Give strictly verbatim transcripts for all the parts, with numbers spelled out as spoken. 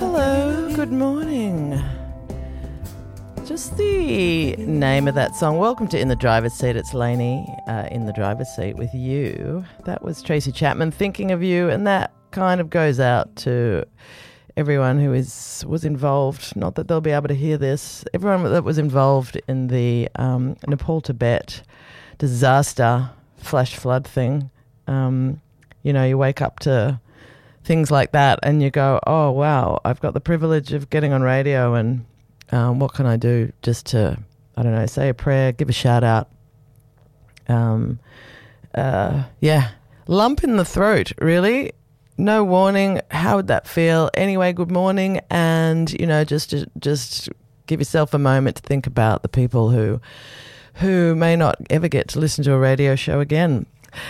Hello, good morning. Just the name of that song. Welcome to In the Driver's Seat. It's Lainey uh, in the driver's seat with you. That was Tracy Chapman, Thinking of You, and that kind of goes out to everyone who is was involved. Not that they'll be able to hear this. Everyone that was involved in the um, Nepal Tibet disaster flash flood thing. Um, you know, you wake up to things like that and you go, oh wow, I've got the privilege of getting on radio, and um, what can I do just to, I don't know, say a prayer, give a shout out. Um, uh, yeah, lump in the throat, really. No warning. How would that feel? Anyway, good morning, and you know, just just give yourself a moment to think about the people who who may not ever get to listen to a radio show again.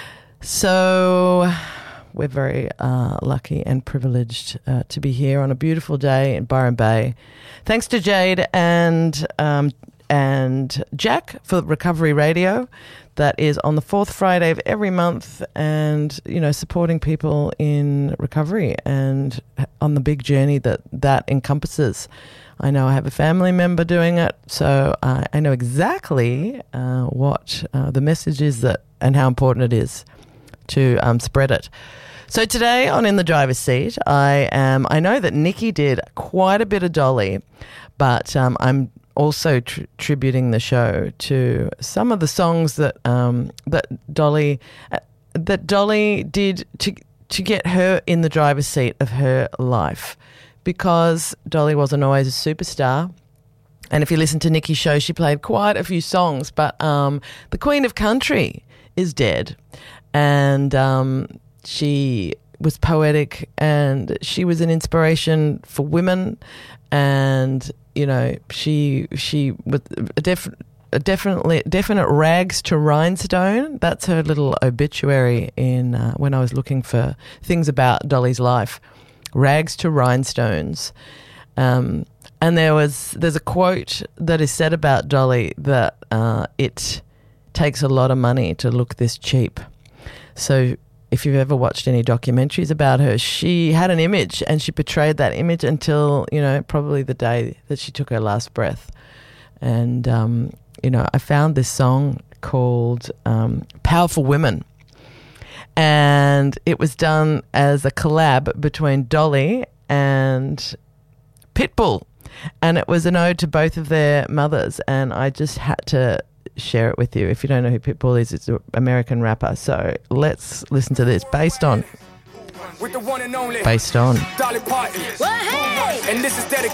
So we're very uh, lucky and privileged uh, to be here on a beautiful day in Byron Bay. Thanks to Jade and um, and Jack for Recovery Radio. That is on the fourth Friday of every month, and you know, supporting people in recovery and on the big journey that that encompasses. I know I have a family member doing it, so uh, I know exactly uh, what uh, the message is that and how important it is to um, spread it. So today on In the Driver's Seat, I am. I know that Nikki did quite a bit of Dolly, but um, I'm also tr- tributing the show to some of the songs that um, that Dolly uh, that Dolly did to to get her in the driver's seat of her life, because Dolly wasn't always a superstar. And if you listen to Nikki's show, she played quite a few songs, but um, the Queen of Country is dead, and um, she was poetic, and she was an inspiration for women, and you know, she she was a, def, a definitely definite rags to rhinestone. That's her little obituary in uh, when I was looking for things about Dolly's life. Rags to rhinestones. Um, and there was there's a quote that is said about Dolly that uh, it takes a lot of money to look this cheap. So if you've ever watched any documentaries about her, she had an image and she portrayed that image until, you know, probably the day that she took her last breath. And, um, you know, I found this song called um, Powerful Women. And it was done as a collab between Dolly and Pitbull. And it was an ode to both of their mothers. And I just had to share it with you. If you don't know who Pitbull is, it's an American rapper. So let's listen to this based on with the one and only based on Dolly Parton. Well, hey! And this is dedicated